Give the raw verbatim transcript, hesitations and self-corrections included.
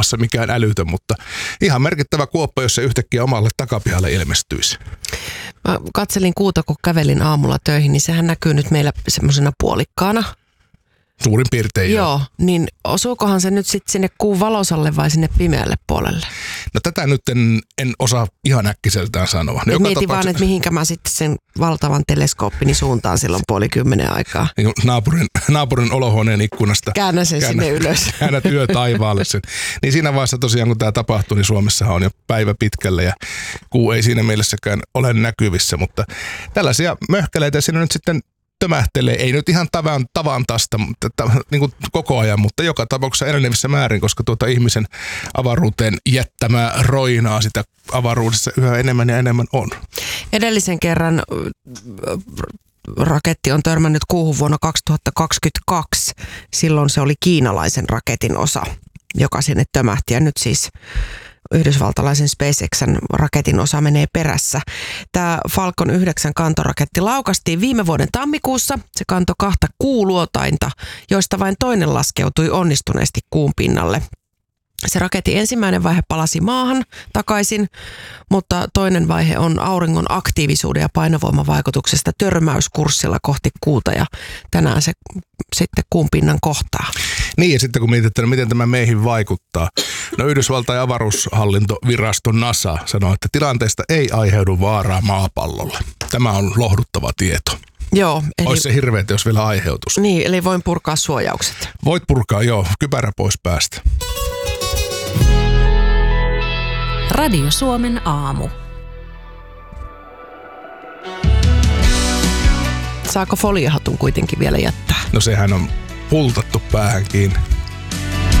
mittakaavassa mikään älytön, mutta ihan merkittävä kuoppa, jos se yhtäkkiä omalle takapihalle ilmestyisi. Mä katselin kuuta, kun kävelin aamulla töihin, niin sehän näkyy nyt meillä semmoisena puolikkaana. Suurin piirtein. Joo, niin osuukohan se nyt sitten sinne kuun valosalle vai sinne pimeälle puolelle? No tätä nyt en, en osaa ihan äkkiseltään sanoa. No, mietin vaan, että mihinkä mä sitten sen valtavan teleskooppini suuntaan silloin puoli kymmenen aikaa. Niin naapurin, naapurin olohuoneen ikkunasta. Käännä sen käännä, sinne ylös. Käännä työ taivaalle sen. Niin siinä vaiheessa tosiaan, kun tämä tapahtui, niin Suomessahan on jo päivä pitkälle ja kuu ei siinä mielessäkään ole näkyvissä. Mutta tällaisia möhkäleitä siinä nyt sitten tömähtelee, ei nyt ihan tavan, tavan tästä mutta, niin kuin koko ajan, mutta joka tapauksessa enenevissä määrin, koska tuota ihmisen avaruuteen jättämää roinaa sitä avaruudessa yhä enemmän ja enemmän on. Edellisen kerran raketti on törmännyt kuuhun vuonna kaksituhattakaksikymmentäkaksi. Silloin se oli kiinalaisen raketin osa, joka sinne tömähti ja nyt siis yhdysvaltalaisen SpaceXn raketin osa menee perässä. Tämä Falcon yhdeksän kantoraketti laukastiin viime vuoden tammikuussa. Se kantoi kahta kuuluotainta, joista vain toinen laskeutui onnistuneesti kuun pinnalle. Se raketin ensimmäinen vaihe palasi maahan takaisin, mutta toinen vaihe on auringon aktiivisuuden ja painovoimavaikutuksesta törmäyskurssilla kohti kuuta ja tänään se sitten kuun pinnan kohtaa. Niin ja sitten kun mietitään, miten tämä meihin vaikuttaa. No Yhdysvaltain avaruushallintovirasto NASA sanoo, että tilanteesta ei aiheudu vaaraa maapallolle. Tämä on lohduttava tieto. Joo. Eli olisi se hirveetä, jos vielä aiheutus. Niin, eli voin purkaa suojaukset. Voit purkaa, joo. Kypärä pois päästä. Radio Suomen aamu. Saako foliohatun kuitenkin vielä jättää? No sehän on pultattu päähän kiinni.